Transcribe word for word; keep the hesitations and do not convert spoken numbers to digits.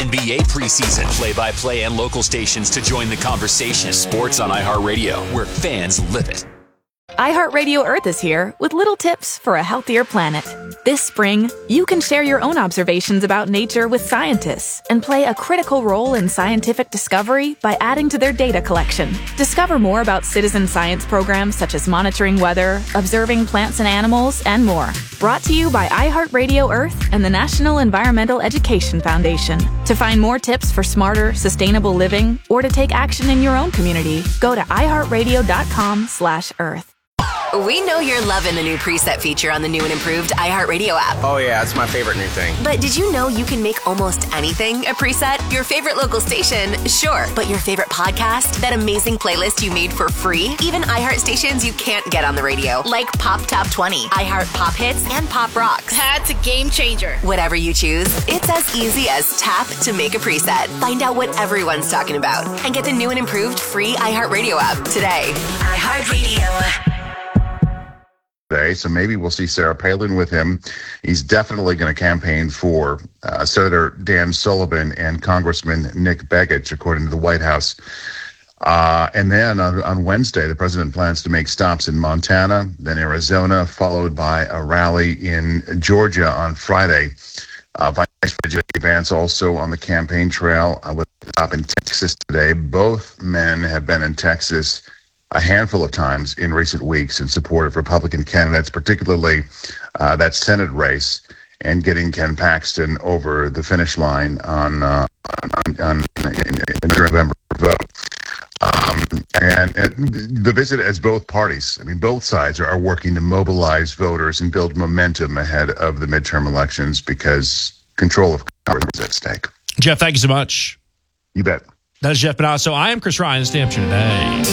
N B A preseason. Play-by-play and local stations to join the conversation. Sports on iHeartRadio, where fans live it. iHeartRadio Earth is here with little tips for a healthier planet. This spring, you can share your own observations about nature with scientists and play a critical role in scientific discovery by adding to their data collection. Discover more about citizen science programs such as monitoring weather, observing plants and animals, and more. Brought to you by iHeartRadio Earth and the National Environmental Education Foundation. To find more tips for smarter, sustainable living or to take action in your own community, go to iHeartRadio.com slash Earth. We know you're loving the new preset feature on the new and improved iHeartRadio app. Oh yeah, it's my favorite new thing. But did you know you can make almost anything a preset? Your favorite local station, sure. But your favorite podcast? That amazing playlist you made for free? Even iHeart stations you can't get on the radio, like Pop Top twenty, iHeart Pop Hits, and Pop Rocks. That's a game changer. Whatever you choose, it's as easy as tap to make a preset. Find out what everyone's talking about and get the new and improved free iHeartRadio app today. iHeartRadio. So maybe we'll see Sarah Palin with him. He's definitely going to campaign for uh, Senator Dan Sullivan and Congressman Nick Begich, according to the White House. Uh, and then on, on Wednesday, the president plans to make stops in Montana, then Arizona, followed by a rally in Georgia on Friday. Uh, Vice President J D Vance also on the campaign trail uh, with a stop in Texas today. Both men have been in Texas a handful of times in recent weeks in support of Republican candidates, particularly uh, that Senate race, and getting Ken Paxton over the finish line on uh, on, on in, in the November vote. Um, and, and the visit as both parties, I mean, both sides are, are working to mobilize voters and build momentum ahead of the midterm elections because control of Congress is at stake. Jeff, thank you so much. You bet. That is Jeff Benasso. I am Chris Ryan. It's New Hampshire Today.